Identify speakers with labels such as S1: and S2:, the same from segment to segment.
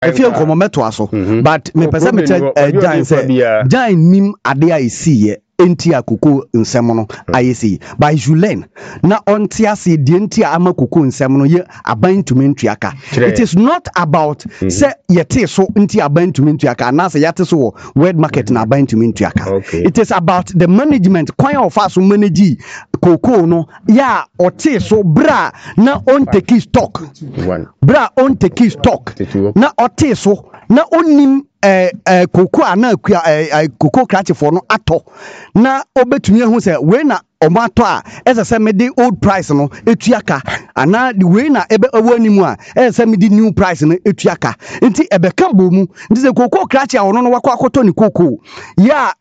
S1: if you come meto aso but me pese me Jan say Jan nim ade a see enti akoko nsem no ayesi but you learn na onti ase de enti ama koko nsem no ye aban tumi ntuaka. It is not about say yete so enti aban tumi ntuaka na say yate so word market na aban tumi ntuaka. It is about the management kwan of us manage koko no ya ote so bra na on take stock bra on take stock na ote so na onim koko ana koko krachi for no ato na obetumi hu se we na omato a ese se me di old price no etuaka ana the we na ebe awanimu a ese se me di new price no etuaka nti ebeka bomu nti se koko krachi a ono no wakọ akoto ni koko ya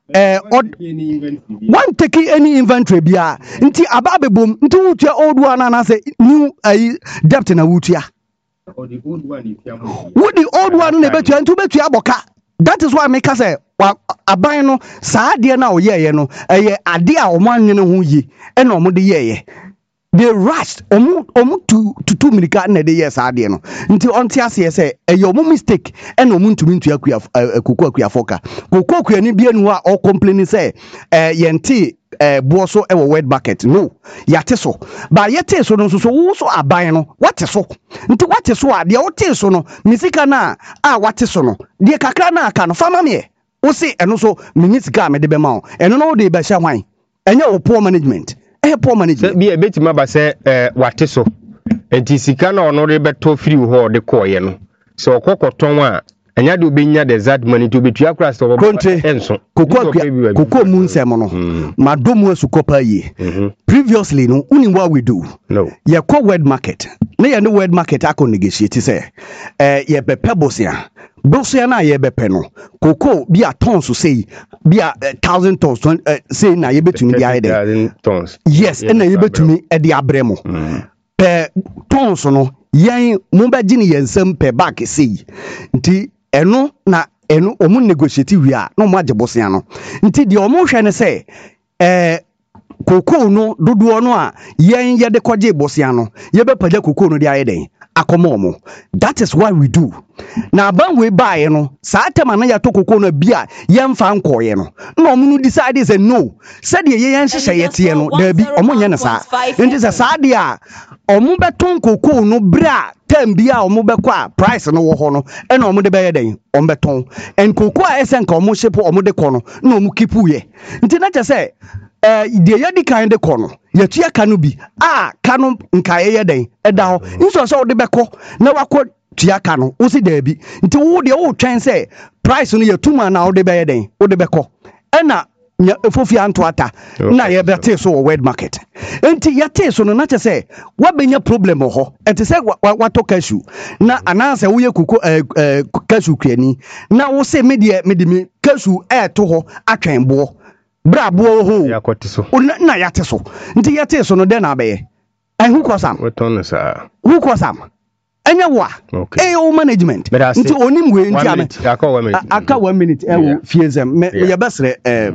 S1: one taking any inventory bia nti ababe bom nti wutua old one na say new debt na wutua or the old one if you would the old one na betua nti betua aboka. That is why make us say aban no saa de na oyeye no eye ade a omo anwene ho yi e na omo de yeye they rushed omo to milika na de yes saa de no nti onti ase say eye omo mistake e na omo ntumi ntua koko akuafoka koko akuani bia nu a o complaining say yenti boso e wo word bucket no yate so ba yate so no so wo so aban no wate so nti wate so a de wote so no misika na a wate so no de kakra na aka no fama me wo se eno so minisika me de be ma o eno no de be hya hwan enye wo poor management poor management
S2: bi e betima ba se wate so enti sika na ono de beto free ho de koye no so okokoton a anya de obenya the exact money to be tua class to enso
S1: koko mu nsem no madomu asukopa yi previously no uni what we do
S2: no
S1: ye call word market na ye no word market akọ negotiate say ye bepe bosia na ye bepe no koko bi a tons so say bi a 1000 tons say na ye betumi bi a de
S2: tons
S1: yes na ye betumi e de abremo per tons no yen mo ba gini yensem per bag say nti eno na eno omu negotiate wi a no mo age bosia no nti de omu hwe ne say koko no dodo no a yen ye de koje bosia no ye be paja koko no de ayeden akomo. That is what we do. Na ban we buy no sa tema na ya to koko no bia yen fa nkoye no na omu no decide say no said ye yen hye yete no da bi omu nye ne sa nti sa de a omu beton koko no bra tem bia omu bekọ a price no wo ho no e na omu de be yeden omu beton en koko a esen ka omu ship omu de kọ no na omu kipu ye nti na che say de yedi kan de kọ no yetua kanu bi kanu nka ye den eda ho nso so de bekọ na wakọ tua kanu wo si da bi nti wo de wo twen say price no yetuma na wo de be yeden wo de bekọ ena nya efofi antoata na ye bete so word market enti yate so no na che say wa benya problem ho enti say wato cashew na ananse wo ye kuko cashew kwani na wo say me cashew to ho atwen bo bra bo ho
S2: yakote so
S1: na yate so nti yate so no de na be hu kwasam
S2: weton sa
S1: hu kwasam enya wa o management nti onim we nti aka 1 minute fiezem ye besre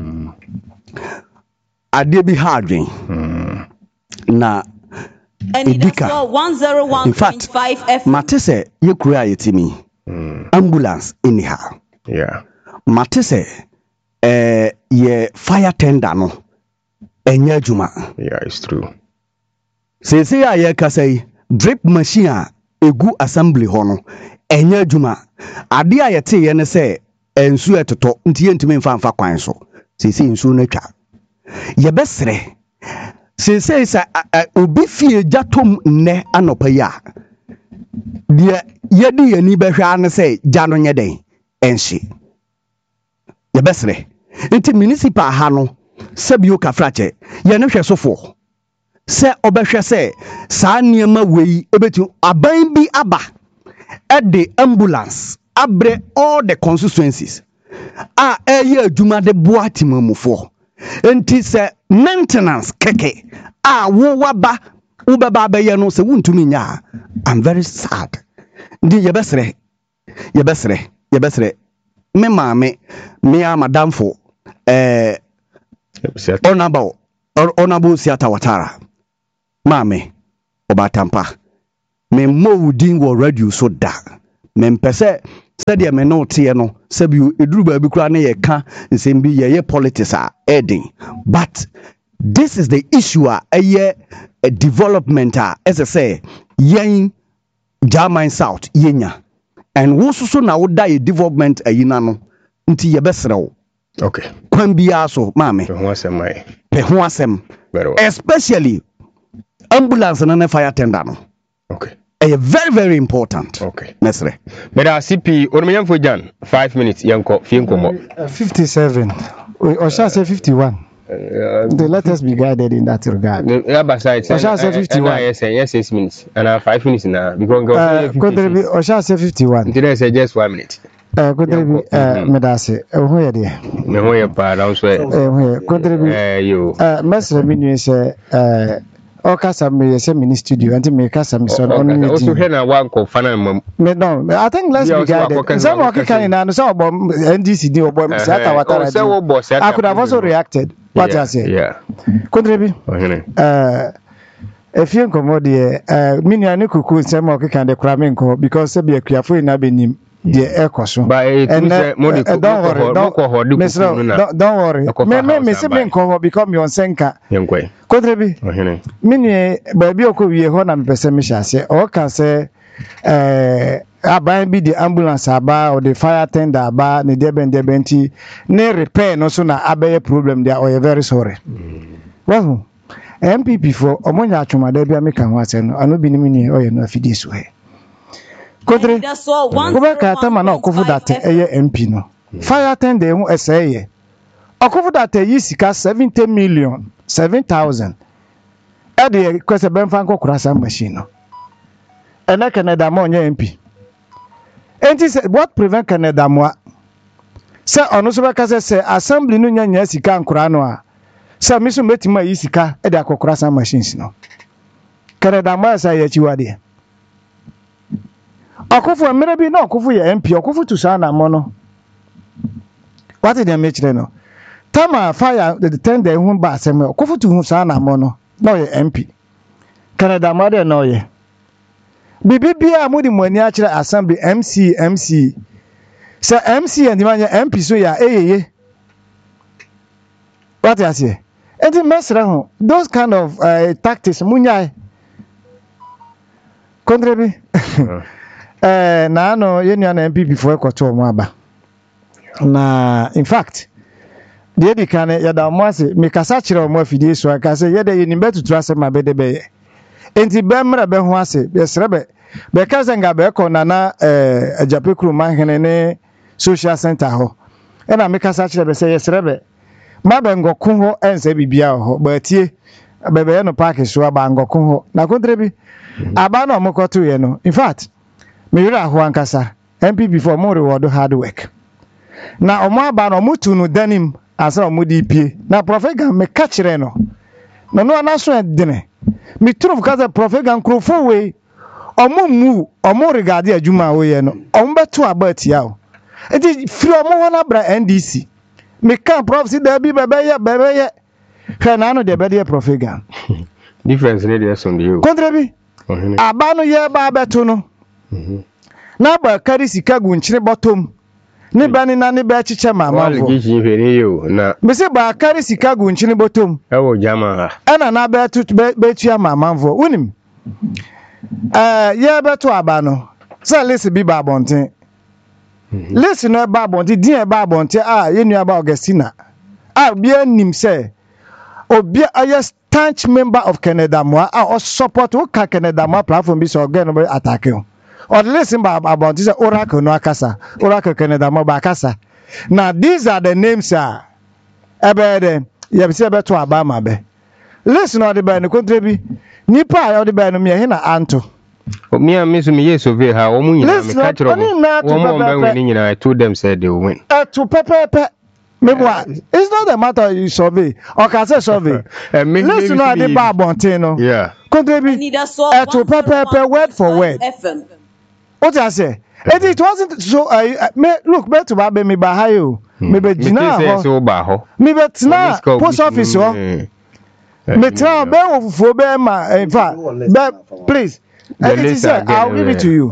S1: ade bi hardwin na edika 101.5 FM matese ye kura yetimi ambulance anyhow matese ye fire tender no enya juma
S2: it's true
S1: sese ya ye kasai drip machine egu assembly ho no enya juma ade a yete ye ne se ensu etoto nti yentimi mfa kwan so sese ensu na twa ye besre sese sa obi fie jatom ne anopa ya de yedi yani behwa ne se jano nyeden enshi ye besre nti municipal ha no sebio kafrache ye ne hwesofo se obehwe se saa niema wei ebetu aban bi aba the ambulance abre all the constituencies eye adwuma de boa timamufo enti se maintenance keke wo waba wo baba abaye no se wuntumi nya. I'm very sad ndi ye besre me maame me amadamfo honorable Siata Watara maame obatampa me mo wudin wo radio so da me mpese said the minority no sabi eduru ba bi kura na ye ka nsem bi ye politics a ending. But this is the issue a development as I say yen German South yenya and wo so na wo da development ayina no nti ye besrew.
S2: Okay.
S1: Kwan bia so maame. Pe ho asem. Especially ambulance and fire tender no.
S2: Okay.
S1: Very, very important.
S2: Okay.
S1: Nesre.
S2: But our CP, Ormian Fujan, 5 minutes, Yanko, Fienko.
S3: 57. Or shall I say 51? Let us be guided in that regard.
S2: Besides,
S3: or shall I say 51?
S2: Yes, 6 minutes. And 5 minutes now. Because
S3: or shall I say 51?
S2: Did I say just 1 minute?
S3: Contribute, Medase, where dear?
S2: Mehoya pa, also.
S3: Contribute, you. Master Minu say, Okasa me say mini studio and me kasa me son on
S2: also here na one ko fana
S3: no I think let's be guided some of can na some about NDC or Siata Watara I could have also reacted what I say
S2: yeah
S3: contribute if you come there mini ani kuku some of can the cramenko because say be akuyafo na benim the ekoso and don't worry me say me nko because me on senka
S2: yenkwe
S3: contribute mini baby okowie ho na mpese me hyase o ka say aban bi the ambulance aba or the fire tender aba ne debenti ne repair no so na abaye problem there or very sorry well MPP for omonya atwomada bia me kan ho ase no ano bi ni mini o ye no afidi so he Kodre, Kubeka Atama na Okufu date eye MP no. Fire tender hu eseye. Okufu date yisika 70 million, 7,000. Ede kwese benfa nko kurasa machine no. Ene Canada mo nye MP. Enti say what prevent Canada mo? Se onu so beka say assembly no nya sika nkura no a. Se miso metima yisika ede akokurasa machines no. Canada mo say ye chiwade. Okufu emere bi na okufu ye MP okufu tu sa na mo no what did they make no tama fire the tender hu ba asem okufu tu hu sa na mo no na ye MP Canada ma de no ye bibia amudi mwani a kire assembly MC so MC and manya MP so ya eyeye what I say enti mesre hu those kind of tactics munya contribute na no yenu na MP before ekoto omo aba na in fact the edikane yada omo ase me kasa kire omo afidie so aka se yede yeni betutu ase ma bede be enti be mra be ho ase be srebe be kaza nga be ko na ajapekuru manhene ne social center ho e na me kasa kire be se yesrebe ma be ngokun ho ense bibia ho ba tie be be no park so aba ngokun ho na kontre bi aba na omo koto ye no in fact Mira Huankasa, MP before more reward hard work. Now, Omaba no Mutunu denim as a Mudi na Profega me catch reno. No, national dinner. Me true because a Profega crew for way or more regarding a Juma way no. Ombeto about yao. It is free more nabra NDC. Me can't prophesy there be bebe. Canano de bedia Profega.
S2: Difference in the on you.
S3: Contrabi. Abano ye babetuno. Na ba kari sika gu nchire bottom ne ba ni na ne ba chiche mama vo na me se ba kari sika gu nchire bottom
S2: e wo jama
S3: ana na ba tu tua mama vo unim ye ba to aba no se lesi bi ba bonten lesi no ba bonten din e ba bonten ye nua ba Augustina bi anim se obi a stanch member of Canada mo a support wo ka Canada mo platform bi so again no attack you or listen about this Oracle no akasa Oracle Canada mo ba akasa now these are the names ebede ye be se be to abama be listen all the by no contribute nipa all the by no me he na anto
S2: me and me so me yes over ha wo mu nyina me ka kiro wo mo ben we nyina I told them said they will win
S3: to pepe it's not a matter you survey or can say survey listen all the babontin no
S2: yeah
S3: contribute to pepe word for word what I say it wasn't so look better ba me ba ha yo me be jina ho me be tina post office ho me try be wo fufuo be ma in fact please I'll give it to you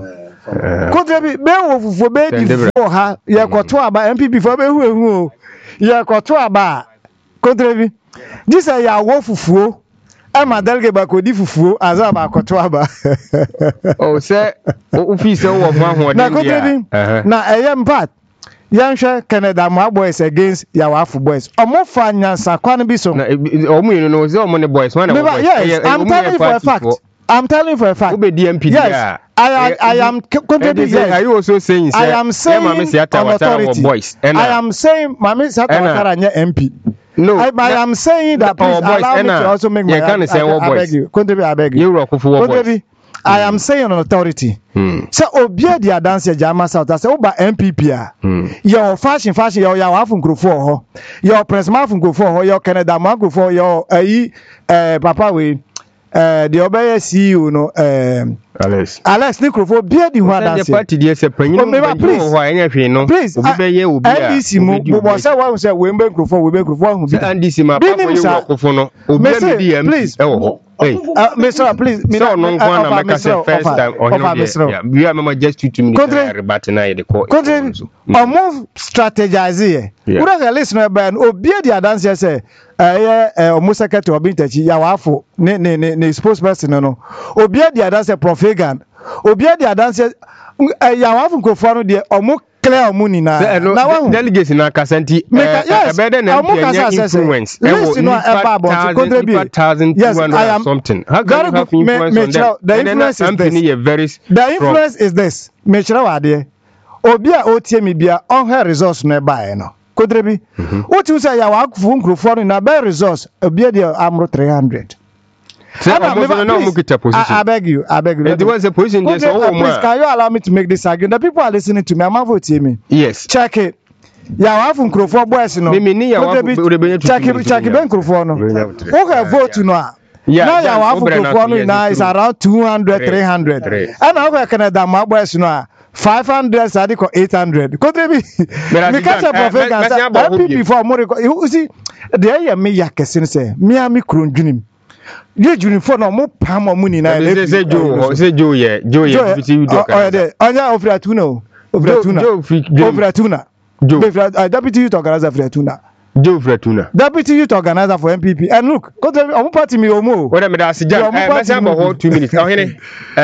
S3: Kontrebi be wo fufuo be di fo ha ye kwoto aba MPP fo be hu o ye kwoto aba Kontrebi this ya wo fufuo e ma delegate ba ko di fufuo aza ba kwoto aba
S2: o se o fi se wo mo ahun
S3: na Kontrebi na eyem part yanhwe Canada mo boys against Yawafu boys omo fa nyansa kwan bi so
S2: na omo yinu no se omo ne boys one boys
S3: yes I'm telling you for a fact
S2: Obe DMP
S3: yes I am contributing. Yes.
S2: Are you also saying
S3: I am saying on authority boys I am saying Mami Siata Watara MP. No, I am saying that please allow me to also make my I beg you. Contribute, I beg you. Contribute. I am saying on authority. So obia dia dance Jama South. I say oba MPP your fashion your Yawafu Nkrofo ho. Your Presma Nkrofo ho. Your Canada Ma Nkrofo your Papa we the obey CEO no Alex Nkrofo bia di ho dance.
S2: The party dey say panyin ho anya hwe no. Obi be ye obi a.
S3: NDC mo bo say one say we be Nkrofo hu bi.
S2: NDC ma papa ye Nkrofo no. Obi a be MP e wo ho. Hey,
S3: Mr. Please,
S2: me so no go na make say first time on here. Yeah, we are mama just 2 minutes rebate na ye dey call.
S3: Move strategize here. Who does listen ban obi dey dance say omo secretary obi ntachi Yawafu ne spokesperson no. Obi dey dance Profagan. Obi dey dance Yawafu Nkrofo no dey omo clear money na
S2: delegates na kasanti better na influence
S3: listen no about contribute yes I am something how can you have influence on them the influence is this me chira wade obi a otie me bia on her resource no buy no contribute what you say Yawafu Nkrofo na buy resource obi dey amro 300 I beg you.
S2: There was a position just
S3: please, can you allow me to make this argument? The people are listening to me. I'm voting me.
S2: Yes.
S3: Check it. Yawafu Nkrofo boys no. Check it ben Nkrofo no. Who can vote no? Now Yawafu Nkrofo no now is around 200 300. And now Canada my boys no 500 sadiko 800. Contribute. Me catch a prophet before more. You see, there me yakesen say. Me ami krondwunim. Ye uniform no mo pam mo ni na
S2: say Joe ye deputy you talk
S3: onya ofratuna deputy youth organizer ofratuna
S2: Joe Fratuna
S3: deputy youth organizer for MPP and look go tell me party me omo
S2: what am I asijan me say about 2 minutes now here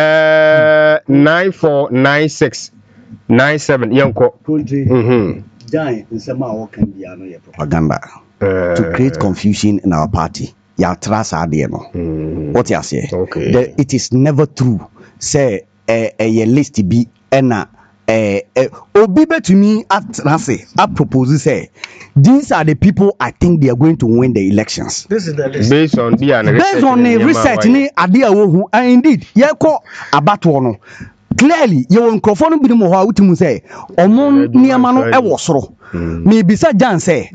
S2: 9496 97 yanko
S1: Giant nsema a work can be no your propaganda to create confusion in our party. Ya trust ade no what you say okay it is never true say a list be na obi betumi atrase a propose say these are the people I think they are going to win the elections.
S3: This is the list
S2: based on
S1: the research ni ade a wo hu and indeed ye ko abato no clearly you Nkrofo no bi mo ho a utimu say omo niama no e wo soro me bisa Jan say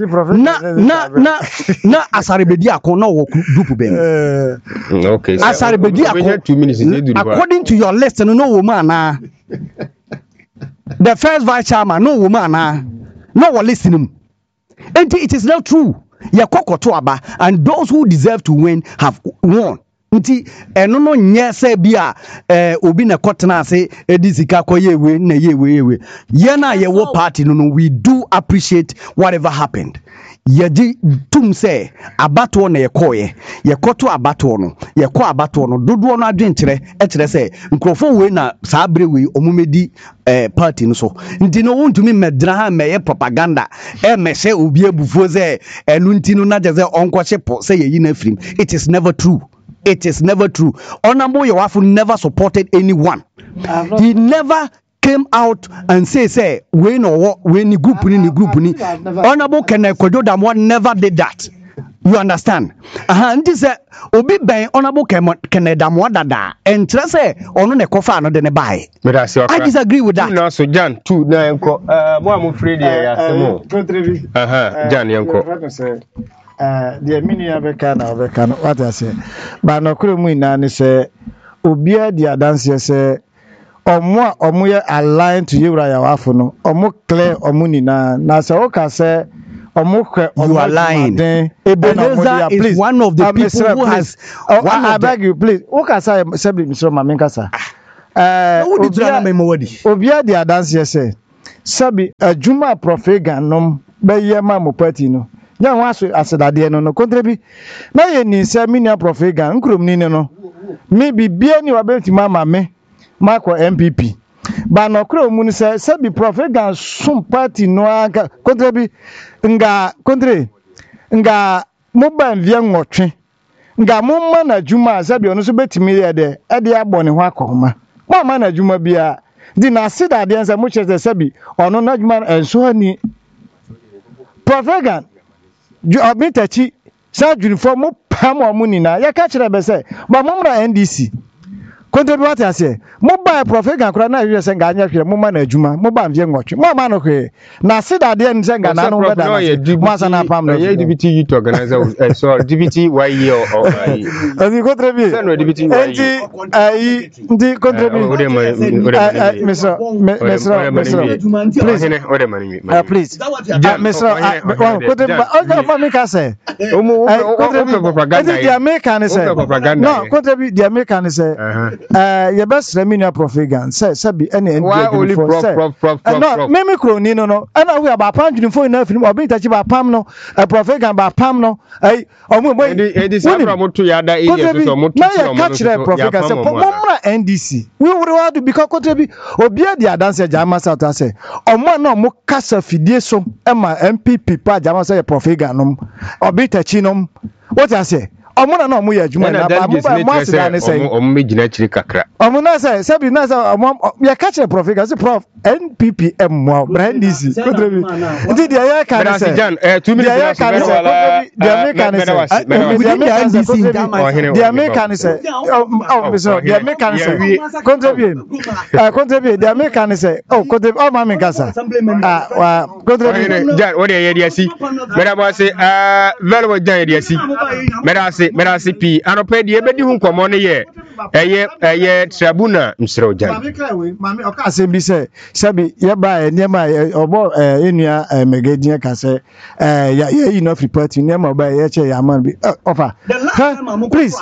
S1: na asarebedi akon na wo group ben
S2: okay
S1: asarebedi akon 2 minutes according to your list no woman na the first vice chairman no woman na no wo listening and it is not true ya kokoto aba and those who deserve to win have won nti eno no nye se bia obi na kotena ase edisika koyewe na yewe ye na ye wo party no we do appreciate whatever happened ye di tum se abato na ye koye ye koto abato no ye ko abato no dodo no adwenkyere ekere se Nkrofo we na saabre we omumedi party no so nti no wontumi medra ha meye propaganda mehye obi abufuo se enu nti no na jeze onkwohye po se ye yi na frim. It is never true. It is never true. Honorable Yawafu never supported anyone. He never came out and say we no what we ni group ni Honorable Kenekojo Damwa never did that. You understand? And this obi ben Honorable Kenedamwa dada and say ono ne kofa no de ne buy. I disagree with that.
S2: Now so Jan 2 na enko mo am afraid ya semo. Jan enko.
S3: The mini abeka what I say but no kuro mu ina ni say obia dia dance say omo ye aligned to Yewura Yawafu no omo clear omo ni na say o ka say omo kwe
S1: you are lying. Ebenezer is one of the people who has
S3: I beg you please o ka say Mr. Mamenkasa obia di adanse say sabi adwuma profega nom beye ma mo party no nya ho aso asedade no kontrabi na ye ni say minia profega nkrom ni no me bibia ni wabenti mama me mako MPP ba no kro mu ni say sabi profega sum party no aka kontrabi nga mo ban via nwotwe nga mo ma na adwuma sabi ono so betimi ye de abone ho akoma mo ma na adwuma bia di na sida de ansa mo chese sabi ono na adwuma enso ani profega obitachi sa uniform mo pam o ni na ya ka kire be say ba mo mra NDC kontrabi what ase mo ba profega kura na hwe se nga anya hwe mo ma na adwuma mo ba mvie nwotwe mo ma no hwe na sida de nse nga na no be da mo asa na pam na
S2: ye DBT youth organizer so DBT why or
S3: Adi kontrabi ndi kontrabi Mr. Please Mr. kontrabi me ka say the American say no kontrabi the American say your best remina profega say sabi any no me kroni no ana we about pound uniform na film obi tachi ba pam no profega ba pam no omo boy
S2: moto ya da area so moto
S3: so catch profega say pomra NDC we would because kontrabi obia di adanse jama south say omo na omo kasa fidie so ema MPP pa jama say profega no obi tachi no what I say omuna na omu ya adwuma na ba mo asida ne say
S2: omu megina chiri kakra
S3: omuna say sabi na say ya catch the profega say prof NPPM mo NDC kontrabi ndi dia ya kan say
S2: 2 minutes
S3: ya kan say dia me kan say dia me kan say so dia me kan say kontrabi dia me kan say kontrabi o ma me kasa wa kontrabi
S2: jan o de ya dia si mera bo say velo jan ya dia si mera si pi anope de ebedi hu nkomo ne ye eye tribuna msro jan
S3: mami oka asem bi say sabi ye ba niema obo enua megedin ka say ya you know free party niema ba ye che ya man bi offer please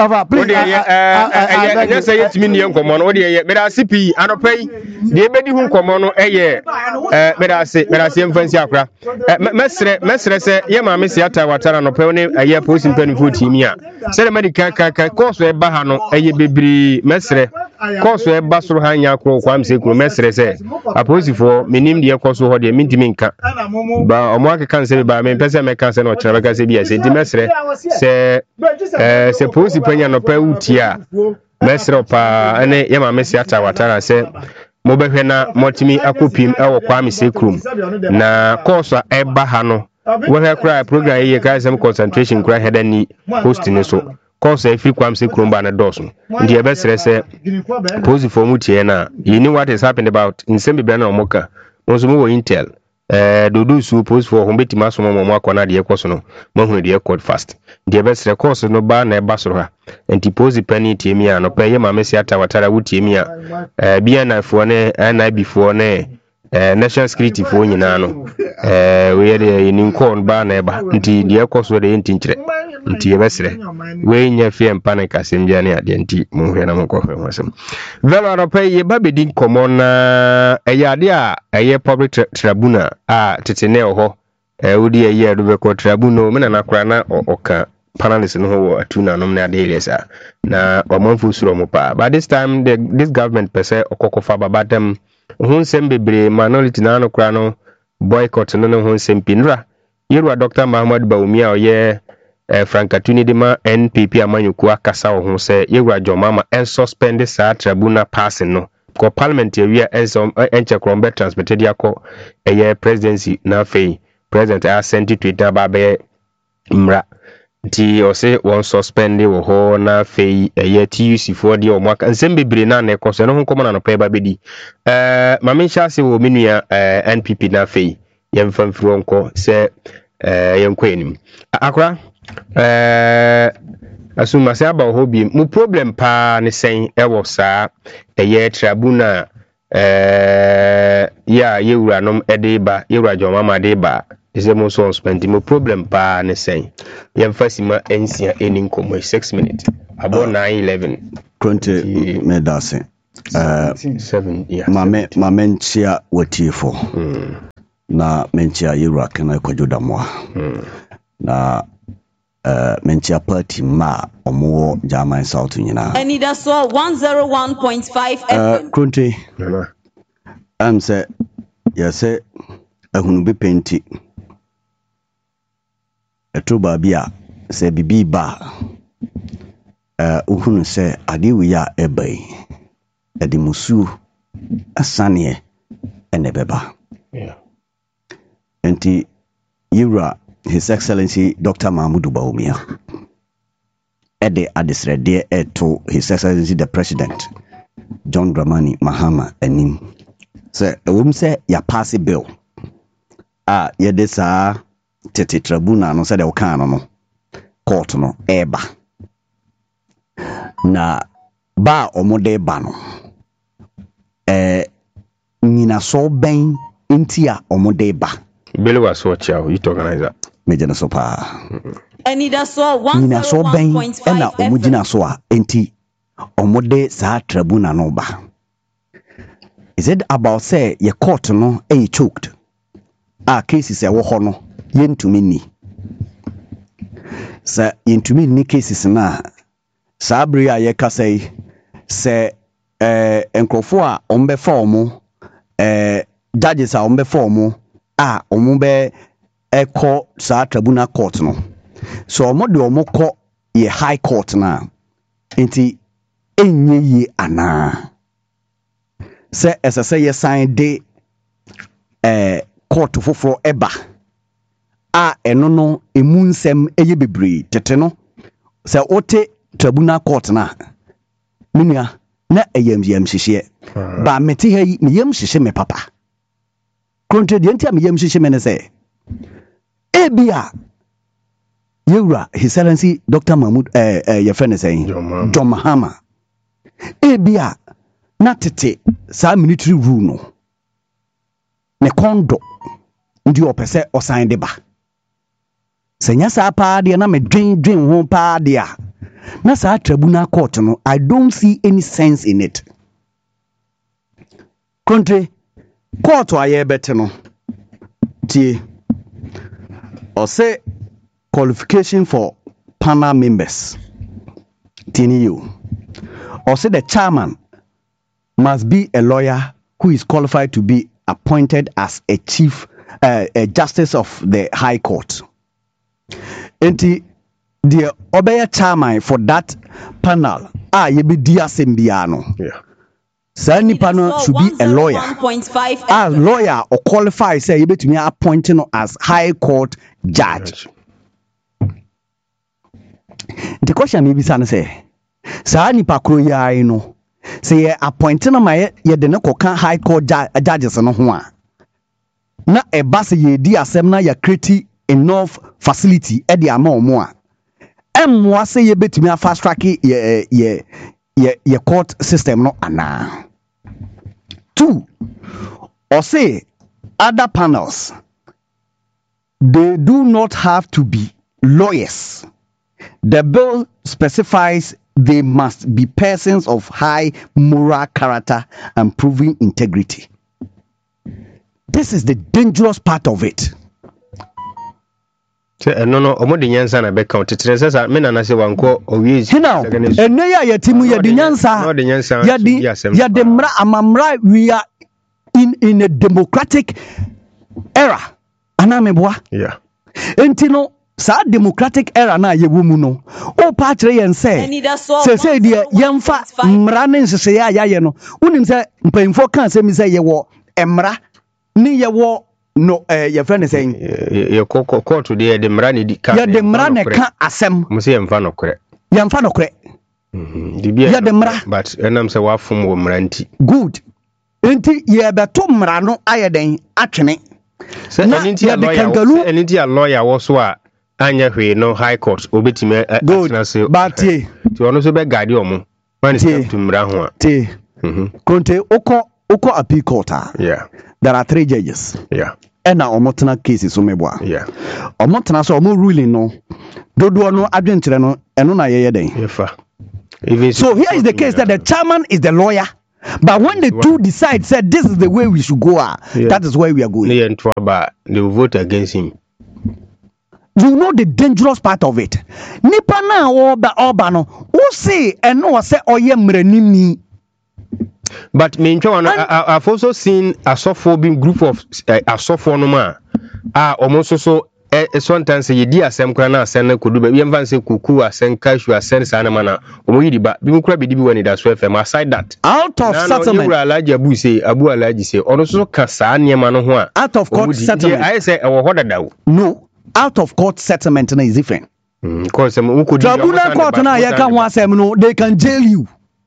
S2: ya say yet mi ne nkomo no de ye mera si pi anope de ebedi hu nkomo no eye mera si mfansi akra mesre say ye mami si ata watara no pe ne eye post mpanifo timi a say medical ka course e ba ha no eye bebri mesre course e ba soro ha nya akro kwa amse kro mesre say aposifo menim de course ho de mintimi nka ba omo akeka nse ba me pese me kan se no kira ka se bia se di mesre se posi panya no pa utia mesre pa ene ye ma mesi ata watara se mo behwe na motimi akopim e wo kwa amse krum na course e ba ha no we have cry program ye ka some concentration cry head ni hosting so course e free kwam se kromba na doso ndi e besere se pose for mu tie na you know what is happening about in sembe bra na omoka onso mo intel dodo su pose for hom betima so mo akona de ekoso no mo hu de ekod fast ndi e besere course no ba na e ba so ha enti pose pani tie mi ano pe ye ma mesi ata watara wutie mi a bia na fo ne na before ne national security fo nyina no we dey in kon ba na eba nti de ekoso de ntinkyire nti ye besere we nya fie panic asembia ne ade nti mo hwe na mo kofe ho asem velo no pay ye ba bedin common na ade a eye public tribunal a tetene ho wodi eye do be ko tribunal me na kora na oka panelists no ho atuna no na ade lesa na omanfo suro mo pa but this time this government pese okokofa babadam hun sembebre minority na no kora no boycott no hun sempinra yerwa Dr. Mahamud Bawumia oye Frankatuni de ma NPP amanyuku akasa ho se yerwa Jomama en suspend sa tribunal passing no ko parliament area enche krombe transported yakọ eye presidency na fei president a sent Twitter ba be mra ti o se won suspend wo ho na fei eye TUC for de o maka nsembebere na na ekoso no nkomo na no pe ba bedi mame sha se wo menua NPP na fei yemfa mfiro nko se yenkọ enim akra asuma se aba ho bi mu problem pa ne sen ewo sa eye tribunal ya yewura nom edeba yewura Jomama deba ise mo so spend mo problem pa ne sen yemfasima ensia eni nkomo 6 minutes abo 9:11
S1: 20 medase
S2: 7 yeah
S1: mame nchia watiefo na menchia yewura kana kwadwo damoa na menchia party ma omo German South nyina
S4: and it is 101.5 FM
S1: Kronte am say yese ahunu be penti etroba bia se bibi ba uhunu se adewi ya ebai edi musu asane enebeba enti yura His Excellency Dr. Mahmoud Bawumia ede adesrede to His Excellency the President John Dramani Mahama anim se se ya pass bill yede saa tete tribunal no se de okan no court no eba na ba omode ba no nyina so ben ntia omode ba
S2: Billy was watch out you organizer
S1: Major so pa
S4: and it is 101.5
S1: ena omugina so a enti omode saa tribunal no ba is it about say your court no choked cases e wo ho no yentumi ni sa yentumi ni cases na sabri a ye kasai se enkrofo a ombe form judges a ombe form ombe eko sa tribunal court no so omode omoko ye high court na enti enye yi ana se esese ye sign de court foforo eba eno no emu nsem eye bebre tete no se ote tribunal court na minia na eyam hihye ba meti ha yi meyam hihye me papa contradienti am yam hihye me ne se ebia yewura His Excellency Dr. Mahmoud your friend saying John Mahama ebia na tete sa military rule no ne kondo ndi opese osan de ba senya sa pa de na me dwen ho pa de a na sa tribunal court no I don't see any sense in it country court aye bete no tie or say qualification for panel members TNU or say the chairman must be a lawyer who is qualified to be appointed as a chief a justice of the high court enti the obey chairman for that panel ye be dia sembiano Sani panel should be a lawyer. Lawyer or qualified say you betumi appointing as high court judge. The question may be say Sani pakro ya no say appointing ma ye de ne koka high court judges no ho a na e ba se ye di asem na ya create enough facility e de ama omo a emwa say ye betumi fast track ye court system no ana. 2 or say other panels they do not have to be lawyers. The bill specifies they must be persons of high moral character and proven integrity. This is the dangerous part of it.
S2: No omodi nyansa na be count tire sesa me na se wanko owie
S1: now ene ya yetimu ya di nyansa ya de mra amamra we are in a democratic era anameboa enti no sa democratic era na ye womu no o pa kire yen se de yemfa mra ne nsese ya ye no unim se mpanyimfo kan se mi se ye wo emra ni ye wo no your friend is saying
S2: your court today the mrani di ka
S1: ya de mra ne ka asem
S2: mo se yemfa no kore
S1: ya de mra
S2: but enam se wa fom wo mranti
S1: good enti ye beto mra no ayeden atwene
S2: se enti a lawyer wo so a anya hwe no high court obetime atena se
S1: but ti
S2: ono so be guide omo man is to mra ho a
S1: ti konte uko appeal court there are 3 judges ena omotena cases omeboa omotena so omo ruling no dodo no adwenkyere no eno na yeye den
S2: yefa
S1: so here is the case that the chairman is the lawyer But when the two decide, said this is the way we should go, that is where we are going.
S2: They will vote against him.
S1: You know the dangerous part of it. Nipa na oba no, who say and no say oye mrenimi.
S2: But I've also seen a soft-phobing group of a soft-phonoma. Almost so sometimes ye dear Sam Crana, Sen could do, but we say cuckoo, Sen Cashu, Sen Sanamana, or but we could be when it does well. Aside that, out of settlement, Abu say, Abu Alaji say, also Cassania Manoa. Out of court settlement, I say, or what a no, out of court settlement is different. Because some could Tribunal court and I can want them, no, they can jail you.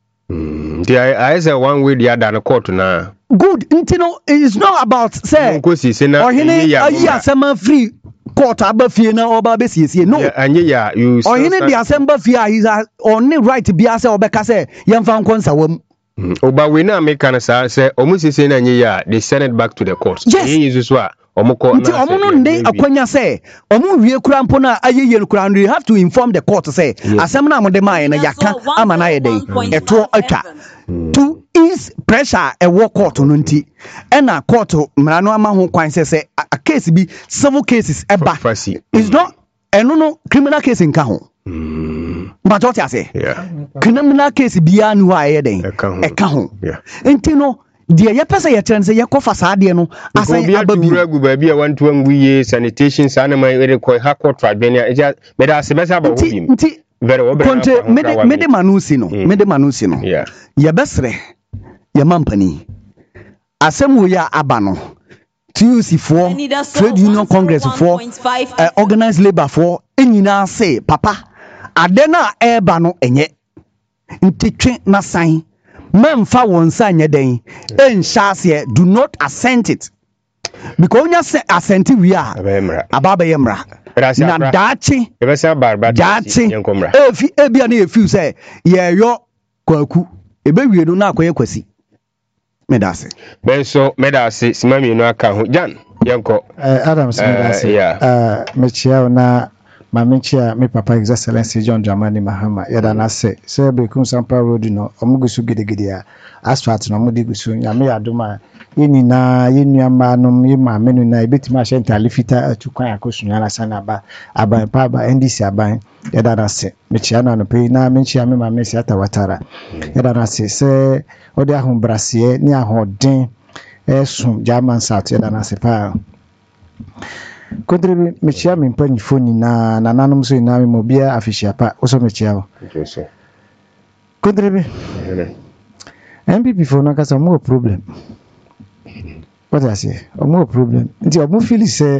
S2: I say one way the other court now. Good, it's not about say or he free court abafie na oba besiesie no anya you or he the assembly fee is only right to be as obeka say yemfa nkonsa wam oba we na make can say almost say na anya they send it back to the court. He is so omo no akwanya say omo wie kura mpo na ayeye kura you have to inform the court say asem na amode mai na yaka ama na ye den eto atwa to ease pressure e wo court no nti e na court mra no ama ho kwan say a case be civil cases eba is not no criminal case nka ho but what you say criminal case bia no aye den e ka ho nti no dia ya pesa ya chance ya kofa saade no asan ababi gu ba bia wantu anguye sanitation sana mai ere ko hakko tribunal eja me da sebesa ba hobi nti very well konte mede manusi no ya besre ya mampani asemu ya abano TUC for trade union congress for organized labor for enyina say papa adena eba no enye nti twe na san memfa wonsa nye den enhyase do not assent it because onya assent we are ababa yemra na dachi ebesa barba dachi efi ebia na efi say ye yo kwaku ebewie no na akoye kwasi medase benso medase simami no aka ho jan yenko
S3: Adams medase mechia na mamenchia me papa His Excellency John Dramani Mahama yada na se bekum sampa road no omugusu gidegide a asphalt no mudi gusu nyame adoma yini na yenuama no yema menu na ebetima shenta lifita atukwan akosunya na sana aban pa ba NDC aban yada na se mechia na no pe na menchia me mame si atawatara yada na se odi ahun brasie ni ahoden esum German South yada na se pa kontribi mechia me mpani phone na nanom so ina me mobia afishia pa oso mechia wo kontribi MPP for no kasa mo problem what I say mo problem nti o mo feel say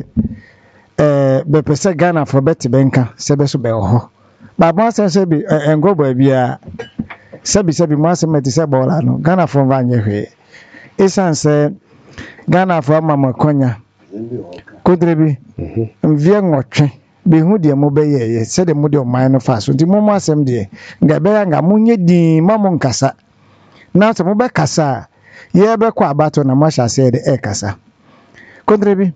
S3: be pese Ghana for bet benka se be so be ho ba mo say be engobo bia sebi mo say meti se bola no Ghana for vanye hwe esan say Ghana for mama konya kodrebi mvie ngotwe be hu de mo be ye se de mo de o man no fa so nti mo asem de nga be nga munye din mamo nkasa na so mo be kasa ye be kwa abato na mo sha say de kasa kodrebi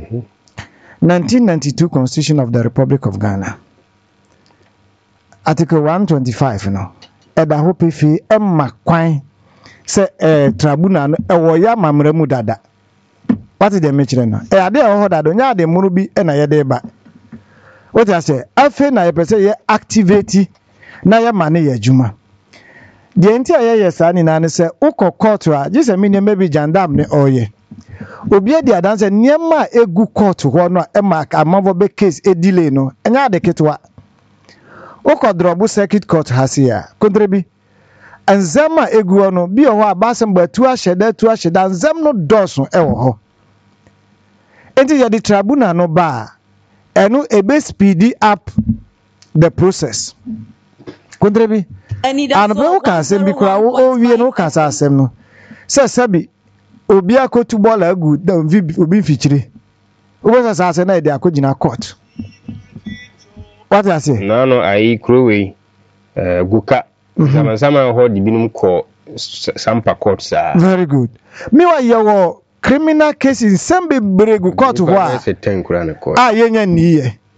S3: 1992 Constitution of the Republic of Ghana Article 125 no eda ho pefi emma kwan se tribunal no ewo ya mamra mu dada what is the mechire no ade ho dada nya ade muru bi na ye de ba what I say afi na ye pese ye activate na ye mane ye adwuma de enti ye sa ni na ne se ukọ court a jise mi ne mebi jandam ne oye obi adi adanse niema egu court ho no e ma amavo be case e delay no enya ade ketwa ukọ drobu circuit court hasia kontrebi anzama egu no bi ho abasem batu ahyeda nzam no doso e wo ho enti ye di tribunal no ba enu ebe speedy up the process kontrebi and be can say bi kura o wie no kan sa asem no se sabi obi akotu bola agu da obi fichire obo sa asem na e de akogina court what I say
S2: no ai krowe guka sama ho di binum ko sampa court sa
S3: very good me wa your criminal cases sembe bregu court ho a yenya niye